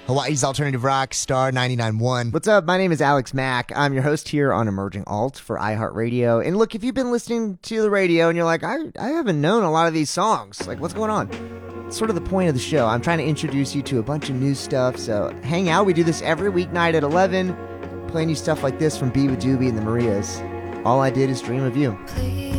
Hawaii's Alternative Rock, Star 99.1. What's up? My name is Alex Mack. I'm your host here on Emerging Alt for iHeartRadio. And look, if you've been listening to the radio and you're like, I haven't known a lot of these songs. Like, what's going on? It's sort of the point of the show. I'm trying to introduce you to a bunch of new stuff. So hang out. We do this every weeknight at 11, playing you stuff like this from Be With Doobie and the Marias. All I Did Is Dream of You. Please.